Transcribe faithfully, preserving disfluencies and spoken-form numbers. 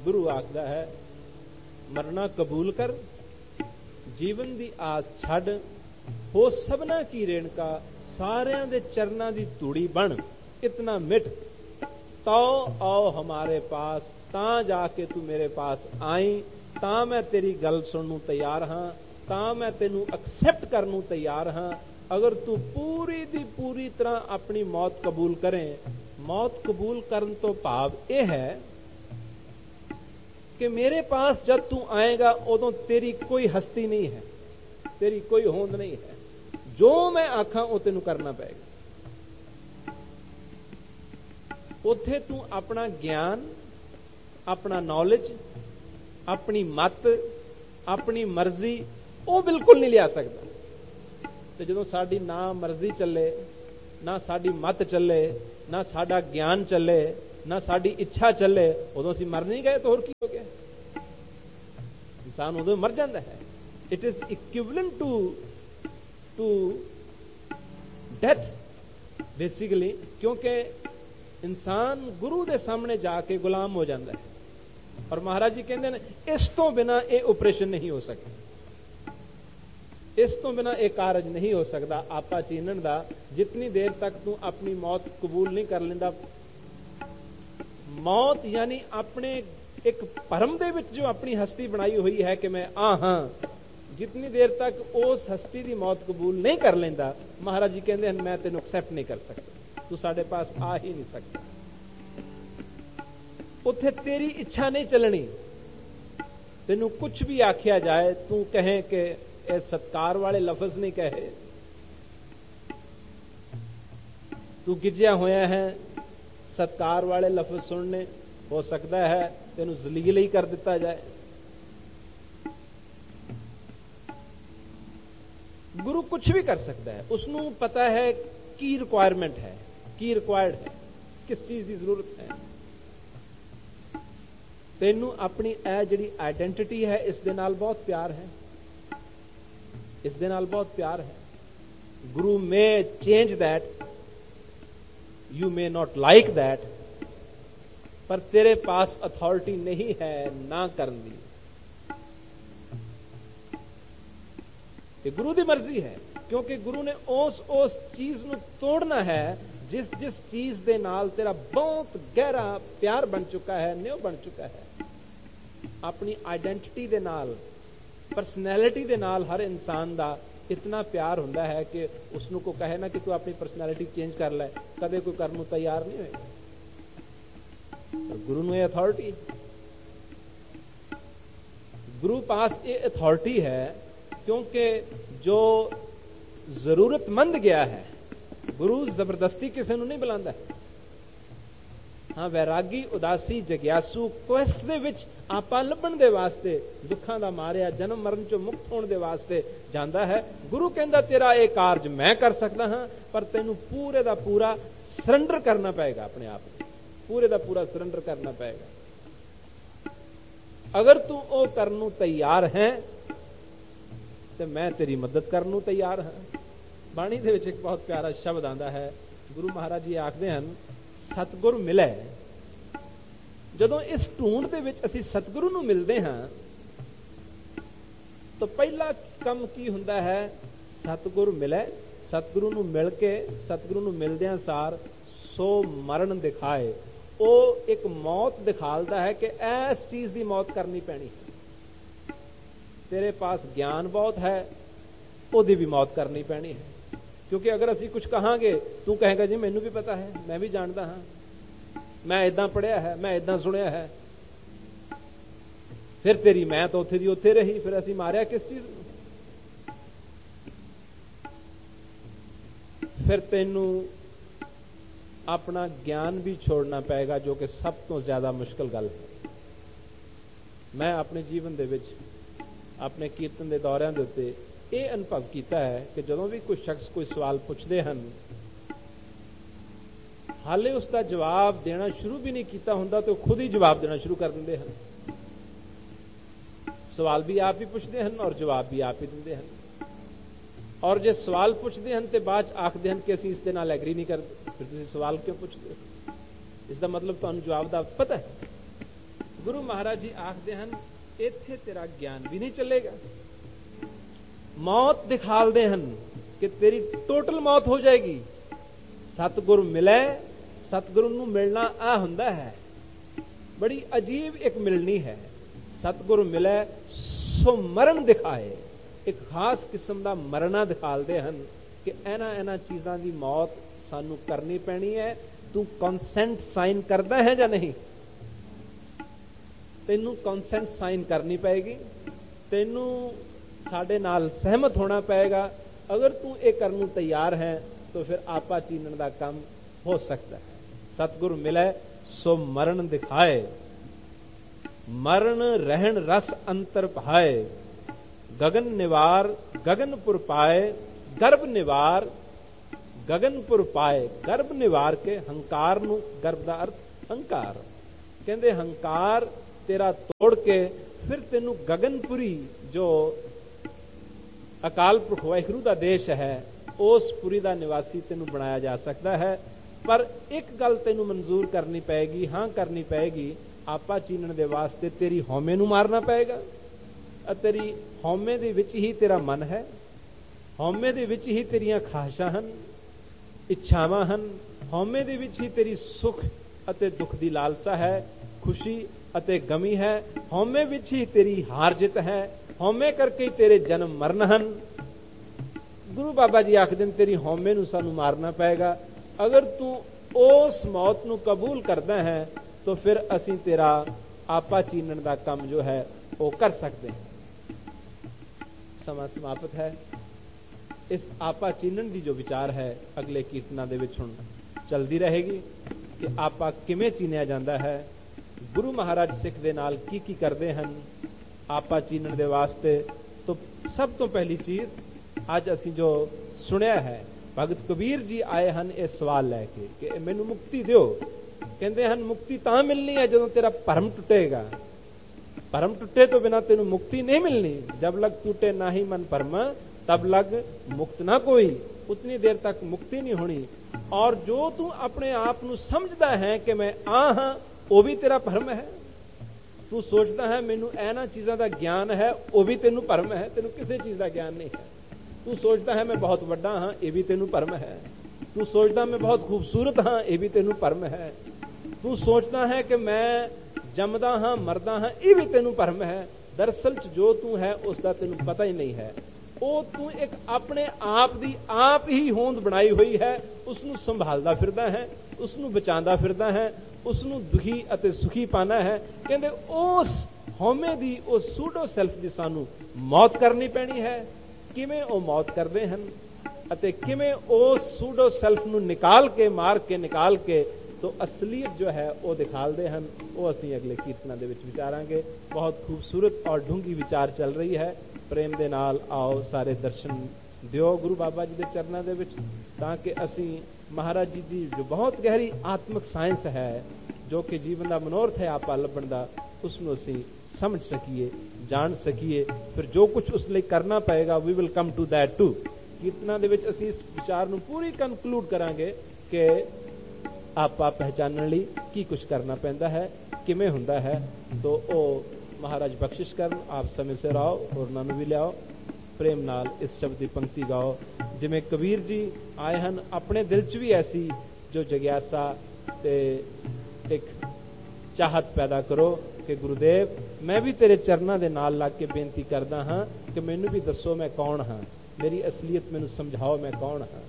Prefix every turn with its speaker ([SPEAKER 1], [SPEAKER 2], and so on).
[SPEAKER 1] गुरु आखदा है मरना कबूल कर, जीवन दी आस छड़, हो सबना की रेणका, सारियां दे चरनां दी धूड़ी बन, इतना मिट, तो आओ हमारे पास, तां जाके तू मेरे पास आई, तां मैं तेरी गल सुननू तैयार हां, तां मैं तेनू एक्सेप्ट करनू तैयार हां। अगर तू पूरी दी पूरी तरह अपनी मौत कबूल करें, मौत कबूल करन तो भाव यह है कि मेरे पास जब तू आएगा उदों तेरी कोई हस्ती नहीं है, तेरी कोई होंद नहीं है, जो मैं आखां वो तेनू करना पएगा। उत्थे तू अपना ज्ञान, अपना नॉलेज, अपनी मत, अपनी मर्जी वो बिल्कुल नहीं लिया सकता। तो जदों साडी ना मर्जी चले, ना साडी मत चले, ना साडा ज्ञान चले, ना साडी इच्छा चले, उदों असीं मर नहीं गए तो होर की हो गया? इंसान उदों मर जाता है। It is equivalent to to death basically, क्योंकि इंसान गुरु के सामने जाके गुलाम हो जाता है। और महाराज जी कहते हैं इस तो बिना ये ऑपरेशन नहीं हो सकता, इस तो बिना एक कारज नहीं हो सकता आपा चीनन दा। जितनी देर तक तू अपनी मौत कबूल नहीं कर लेंदा, मौत यानी अपने एक भरम दे विच जो अपनी हस्ती बनाई हुई है कि मैं आ हां, जितनी देर तक उस हस्ती की मौत कबूल नहीं कर लेंदा, महाराज जी कहते हैं मैं तेन एक्सेप्ट नहीं कर सकता, तू साडे पास आ ही नहीं सकता। उत्थे तेरी इच्छा नहीं चलनी, तेनू कुछ भी आखिया जाए, तू कहे कि ए सत्कार वाले लफज नहीं कहे, तू गिजया होया है सत्कार वाले लफज सुनने, हो सकता है तेनू जलील ही कर दिता जाए। गुरु कुछ भी कर सकता है, उसनू पता है की रिक्वायरमेंट है, की रिक्वायर्ड है, किस चीज की जरूरत है। तेनू अपनी ए जिहड़ी आइडेंटिटी है इस दे नाल बहुत प्यार है, इस दे नाल बहुत प्यार है। गुरु मे change that, you may not like that, पर तेरे पास अथॉरिटी नहीं है ना करने दी। ये गुरु की मर्जी है, क्योंकि गुरु ने उस उस चीज नू तोड़ना है जिस जिस चीज दे नाल तेरा बहुत गहरा प्यार बन चुका है, न्यो बन चुका है। अपनी आइडेंटिटी दे नाल, परसनैलिटी दे नाल हर इंसान दा इतना प्यार हुंदा है कि उसनू को कहे ना कि तू अपनी परसनैलिटी चेंज कर ले, कदे कोई करने तैयार नहीं होएगा। गुरु नू ये अथॉरिटी, गुरु पास ये अथॉरिटी है, क्योंकि जो जरूरतमंद गया है, गुरु जबरदस्ती किसी नू नहीं बुलांदा है। हाँ, वैरागी, उदासी, जग्यासू क्वेस्ट दे विच आपा लभण दे वास्ते, दुखां दा मारिया जन्म मरण चों मुक्त होण दे वास्ते जांदा है। गुरु कहंदा तेरा ये कारज मैं कर सकदा हां, पर तैनू पूरे दा पूरा सरेंडर करना पएगा, अपने आप को पूरे दा पूरा सरेंडर करना पएगा। अगर तू ओ करनू तैयार है तो मैं तेरी मदद करनू तैयार हां। बाणी दे विच एक बहुत प्यारा शब्द आंदा है, गुरु महाराज जी आखदे हन सतगुर मिले। जदों इस ढूंढ दे विच असीं सतगुरु नू मिलदे हां तो पहला काम की हुंदा है, सतगुरु मिले, सतगुरु नू मिल के, सतगुरु नू मिलदियां सार सो मरण दिखाए। वो एक मौत दिखालदा है कि इस चीज की मौत करनी पैनी है। तेरे पास ज्ञान बहुत है, ओदी भी मौत करनी पैनी है। क्योंकि अगर असी कुछ कहांगे, तू कहेगा जी मैनू भी पता है, मैं भी जानता हाँ, मैं इदां पढ़िया है, मैं इदां सुनिया है, फिर तेरी मैं तो उत्थे दी उत्थे रही, फिर असी मारिया किस चीज नूं? फिर तेनू अपना ज्ञान भी छोड़ना पएगा, जो कि सब तो ज्यादा मुश्किल गल है। मैं अपने जीवन दे विच, अपने कीर्तन दे दौरियां दे उत्ते ये अनुभव किया है कि जदों भी कोई शख्स कोई सवाल पूछते हैं, हाले उसका जवाब देना शुरू भी नहीं किया हुंदा तो खुद ही जवाब देना शुरू कर देंगे हैं। सवाल भी आप ही पूछते हैं और जवाब भी आप ही देंगे हैं। और जो सवाल पूछते हैं तो बाद आखते हैं कि असीं इस दे नाल एग्री नहीं करते, फिर तुसीं सवाल क्यों पूछते हो? इसका मतलब तुहानूं जवाब दा पता है। ਗੁਰੂ ਮਹਾਰਾਜ ਜੀ ਆਖਦੇ ਹਨ ਇੱਥੇ ਤੇਰਾ ਗਿਆਨ ਵੀ ਨਹੀਂ ਚੱਲੇਗਾ। ਮੌਤ ਦਿਖਾਲਦੇ ਹਨ ਕਿ ਤੇਰੀ ਟੋਟਲ ਮੌਤ ਹੋ ਜਾਏਗੀ। ਸਤਿਗੁਰ ਮਿਲੇ, ਸਤਿਗੁਰੂ ਨੂੰ ਮਿਲਣਾ ਆ ਹੁੰਦਾ ਹੈ, ਬੜੀ ਅਜੀਬ ਇੱਕ ਮਿਲਣੀ ਹੈ। ਸਤਿਗੁਰ ਮਿਲੇ ਸੋ ਮਰਨ ਦਿਖਾਏ, ਇੱਕ ਖਾਸ ਕਿਸਮ ਦਾ ਮਰਨਾ ਦਿਖਾਲਦੇ ਹਨ ਕਿ ਇਹਨਾਂ ਇਹਨਾਂ ਚੀਜ਼ਾਂ ਦੀ ਮੌਤ ਸਾਨੂੰ ਕਰਨੀ ਪੈਣੀ ਹੈ। ਤੂੰ ਕੰਸੈਂਟ ਸਾਈਨ ਕਰਦਾ ਹੈ ਜਾਂ ਨਹੀਂ? ਤੈਨੂੰ ਕੰਸੈਂਟ ਸਾਈਨ ਕਰਨੀ ਪਏਗੀ, ਤੈਨੂੰ ਸਾਡੇ ਨਾਲ ਸਹਿਮਤ ਹੋਣਾ ਪਏਗਾ। ਅਗਰ ਤੂੰ ਇਹ ਕਰਨ ਨੂੰ ਤਿਆਰ ਹੈ ਤਾਂ ਫਿਰ ਆਪਾ ਚੀਨਣ ਦਾ ਕੰਮ ਹੋ ਸਕਦਾ ਹੈ। ਸਤਿਗੁਰ ਮਿਲੇ ਸੋ ਮਰਨ ਦਿਖਾਏ, ਮਰਨ ਰਹਿਣ ਰਸ ਅੰਤਰ ਭਾਏ, ਗगन ਨਿਵਾਰ ਗगनपुर ਪਾਏ, ਗਰਭ ਨਿਵਾਰ ਗगनपुर ਪਾਏ। ਗਰਭ ਨਿਵਾਰ ਕੇ ਹੰਕਾਰ ਨੂੰ, ਗਰਭ ਦਾ ਅਰਥ ਹੰਕਾਰ, ਕਹਿੰਦੇ ਹੰਕਾਰ ਤੇਰਾ ਤੋੜ ਕੇ ਫਿਰ ਤੈਨੂੰ ਗगनपुरी ਜੋ ਅਕਾਲ ਪੁਰਖ ਵਾਹਿਗੁਰੂ ਦਾ ਦੇਸ਼ ਹੈ, ਉਸ ਪੁਰੀ ਦਾ ਨਿਵਾਸੀ ਤੈਨੂੰ ਬਣਾਇਆ ਜਾ ਸਕਦਾ ਹੈ। ਪਰ ਇੱਕ ਗੱਲ ਤੈਨੂੰ ਮਨਜ਼ੂਰ ਕਰਨੀ ਪਏਗੀ, ਹਾਂ ਕਰਨੀ ਪਏਗੀ, ਆਪਾ ਚੀਨਣ ਦੇ ਵਾਸਤੇ ਤੇਰੀ ਹਉਮੈ ਨੂੰ ਮਾਰਨਾ ਪਏਗਾ। ਤੇਰੀ ਹਉਮੈ ਦੇ ਵਿੱਚ ਹੀ ਤੇਰਾ ਮਨ ਹੈ, ਹਉਮੈ ਦੇ ਵਿੱਚ ਹੀ ਤੇਰੀਆਂ ਖਾਹਿਸ਼ਾਂ ਹਨ, ਇੱਛਾਵਾਂ ਹਨ, ਹਉਮੈ ਦੇ ਵਿੱਚ ਹੀ ਤੇਰੀ ਸੁਖ ਅਤੇ ਦੁੱਖ ਦੀ ਲਾਲਸਾ ਹੈ, ਖੁਸ਼ੀ ਅਤੇ ਗਮੀ ਹੈ, ਹਉਮੈ ਵਿੱਚ ਹੀ ਤੇਰੀ ਹਾਰ ਜਿੱਤ ਹੈ, ਹਉਮੈ ਕਰਕੇ ਹੀ ਤੇਰੇ ਜਨਮ ਮਰਨ ਹਨ। ਗੁਰੂ ਬਾਬਾ ਜੀ ਆਖਦੇ ਨੇ ਤੇਰੀ ਹਉਮੈ ਨੂੰ ਸਾਨੂੰ ਮਾਰਨਾ ਪਏਗਾ। ਅਗਰ ਤੂੰ ਉਸ ਮੌਤ ਨੂੰ ਕਬੂਲ ਕਰਦਾ ਹੈ ਤਾਂ ਫਿਰ ਅਸੀਂ ਤੇਰਾ ਆਪਾ ਚੀਨਣ ਦਾ ਕੰਮ ਜੋ ਹੈ ਉਹ ਕਰ ਸਕਦੇ ਹਾਂ। ਸਮਾਂ ਸਮਾਪਤ ਹੈ। ਇਸ ਆਪਾ ਚੀਨਣ ਦੀ ਜੋ ਵਿਚਾਰ ਹੈ ਅਗਲੇ ਕੀਰਤਨਾਂ ਦੇ ਵਿੱਚ ਹੁਣ ਚਲਦੀ ਰਹੇਗੀ ਕਿ ਆਪਾ ਕਿਵੇਂ ਚੀਨਿਆ ਜਾਂਦਾ ਹੈ, ਗੁਰੂ ਮਹਾਰਾਜ ਸਿੱਖ ਦੇ ਨਾਲ ਕੀ ਕੀ ਕਰਦੇ ਹਨ ਆਪਾ ਚੀਨਣ ਦੇ ਵਾਸਤੇ। ਤਾਂ ਸਭ ਤੋਂ ਪਹਿਲੀ ਚੀਜ਼ ਅੱਜ ਅਸੀਂ ਜੋ ਸੁਣਿਆ ਹੈ, ਭਗਤ ਕਬੀਰ ਜੀ ਆਏ ਹਨ ਇਹ ਸਵਾਲ ਲੈ ਕੇ ਕਿ ਮੈਨੂੰ ਮੁਕਤੀ ਦਿਓ। ਕਹਿੰਦੇ ਹਨ ਮੁਕਤੀ ਤਾਂ ਮਿਲਣੀ ਹੈ ਜਦੋਂ ਤੇਰਾ ਭਰਮ ਟੁੱਟੇਗਾ। ਭਰਮ ਟੁੱਟੇ ਤੋਂ ਬਿਨਾਂ ਤੈਨੂੰ ਮੁਕਤੀ ਨਹੀਂ ਮਿਲਣੀ। ਜਬ ਲਗ ਟूटे ना ही मन भरम तब लग मुक्त ना कोई, उतनी देर तक मुक्ति नहीं होनी। और जो तू अपने आप ਨੂੰ ਸਮਝਦਾ ਹੈ ਕਿ ਮੈਂ ਆ ਹਾਂ, ਉਹ ਵੀ ਤੇਰਾ ਭਰਮ ਹੈ। ਤੂੰ ਸੋਚਦਾ ਹੈ ਮੈਨੂੰ ਇਹਨਾਂ ਚੀਜ਼ਾਂ ਦਾ ਗਿਆਨ ਹੈ, ਉਹ ਵੀ ਤੈਨੂੰ ਭਰਮ ਹੈ, ਤੈਨੂੰ ਕਿਸੇ ਚੀਜ਼ ਦਾ ਗਿਆਨ ਨਹੀਂ ਹੈ। ਤੂੰ ਸੋਚਦਾ ਹੈ ਮੈਂ ਬਹੁਤ ਵੱਡਾ ਹਾਂ, ਇਹ ਵੀ ਤੈਨੂੰ ਭਰਮ ਹੈ। ਤੂੰ ਸੋਚਦਾ ਮੈਂ ਬਹੁਤ ਖੂਬਸੂਰਤ ਹਾਂ, ਇਹ ਵੀ ਤੈਨੂੰ ਭਰਮ ਹੈ। ਤੂੰ ਸੋਚਦਾ ਹੈ ਕਿ ਮੈਂ ਜੰਮਦਾ ਹਾਂ ਮਰਦਾ ਹਾਂ, ਇਹ ਵੀ ਤੈਨੂੰ ਭਰਮ ਹੈ। ਦਰਅਸਲ ਚ ਜੋ ਤੂੰ ਹੈ ਉਸ ਦਾ ਤੈਨੂੰ ਪਤਾ ਹੀ ਨਹੀਂ ਹੈ। ਉਹ ਤੂੰ ਇੱਕ ਆਪਣੇ ਆਪ ਦੀ ਆਪ ਹੀ ਹੋਂਦ ਬਣਾਈ ਹੋਈ ਹੈ, ਉਸ ਨੂੰ ਸੰਭਾਲਦਾ ਫਿਰਦਾ ਹੈ, ਉਸ ਨੂੰ ਬਚਾਉਂਦਾ ਫਿਰਦਾ ਹੈ, ਉਸ ਨੂੰ ਦੁਖੀ ਅਤੇ ਸੁਖੀ ਪਾਣਾ ਹੈ। ਕਹਿੰਦੇ ਉਸ ਹਉਮੈ ਦੀ, ਉਸ ਸੂਡੋ ਸੈਲਫ ਦੀ ਸਾਨੂੰ ਮੌਤ ਕਰਨੀ ਪੈਣੀ ਹੈ। ਕਿਵੇਂ ਉਹ ਮੌਤ ਕਰਦੇ ਹਨ ਅਤੇ ਕਿਵੇਂ ਉਸ ਸੂਡੋ ਸੈਲਫ ਨੂੰ ਨਿਕਾਲ ਕੇ, ਮਾਰ ਕੇ ਨਿਕਾਲ ਕੇ तो असलियत जो है वो दिखालते हैं। वो असीं अगले कीर्तनां दे विच विचारांगे। बहुत खूबसूरत और ढूंगी विचार चल रही है। प्रेम दे नाल आओ सारे दर्शन दिओ गुरु बाबा जी दे चरनां दे विच, तां कि असीं महाराज जी दी जो बहुत गहरी आत्मिक साइंस है, जो कि जीवन का मनोरथ है आपा लभण दा, उसनूं असीं समझ सकीए, जान सकीए। फिर जो कुछ उस लई करना पएगा we will come to that to. कीर्तनां दे विच असीं इस विचार नूं पूरी कनकलूड करांगे कि आपा पहचानने ਲਈ ਕੀ ਕੁਝ ਕਰਨਾ ਪੈਂਦਾ ਹੈ, ਕਿਵੇਂ ਹੁੰਦਾ ਹੈ। तो ਉਹ ਮਹਾਰਾਜ ਬਖਸ਼ਿਸ਼ ਕਰਨ, ਆਪ ਸਮੇਂ ਸਿਰ ਆਓ, ਹੋਰਨਾਂ ਨੂੰ ਵੀ ਲਿਆਓ, ਪ੍ਰੇਮ ਨਾਲ ਇਸ ਸ਼ਬਦ ਦੀ ਪੰਕਤੀ ਗਾਓ। ਜਿਵੇਂ ਕਬੀਰ ਜੀ ਆਏ ਹਨ, ਆਪਣੇ ਦਿਲ 'ਚ ਵੀ ਐਸੀ ਜੋ ਜਗਿਆਸਾ ਤੇ ਇੱਕ ਚਾਹਤ ਪੈਦਾ ਕਰੋ ਕਿ ਗੁਰੂਦੇਵ ਮੈਂ ਵੀ ਤੇਰੇ ਚਰਨਾਂ ਦੇ ਨਾਲ ਲੱਗ ਕੇ ਬੇਨਤੀ ਕਰਦਾ ਹਾਂ ਕਿ ਮੈਨੂੰ ਵੀ ਦੱਸੋ ਮੈਂ ਕੌਣ ਹਾਂ, ਮੇਰੀ ਅਸਲੀਅਤ ਮੈਨੂੰ ਸਮਝਾਓ ਮੈਂ ਕੌਣ ਹਾਂ।